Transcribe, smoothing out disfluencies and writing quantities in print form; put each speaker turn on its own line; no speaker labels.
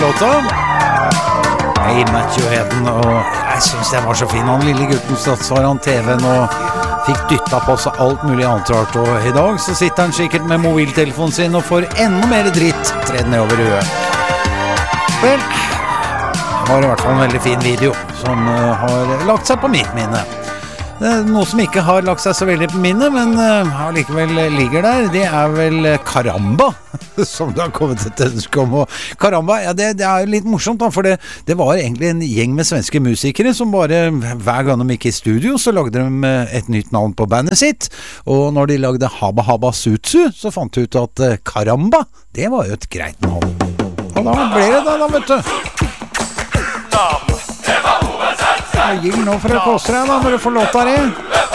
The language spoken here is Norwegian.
låta. Hey, Matthew Headon, og jeg synes den var så fin. Han lille gutten satt foran TV-en og fikk dyttet på seg alt mulig annet rart, og i dag så sitter han sikkert med mobiltelefonen sin og får enda mer dritt tredd nedover huet. Vel, det var i hvert fall en veldig fin video som har lagt seg på mitt minne. Noe som ikke har lagt seg så veldig på minne, men allikevel ligger der, det er vel Caramba, som det har kommet et ønske om. Og Caramba, ja, det er litt morsomt da, for det var egentlig en gjeng med svenske musikere som bare, hver gang de gikk i studio, så lagde de et nytt navn på bandet sitt. Og når de lagde Habba Habba Sutsu, så fant de ut at Caramba, det var jo et greit navn. Og da ble det da, vet du. Jeg gir nå for å kåse deg da, når du får låta di.